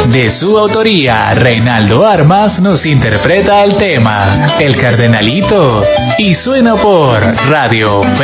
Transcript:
De su autoría, Reinaldo Armas nos interpreta el tema El Cardenalito y suena por Radio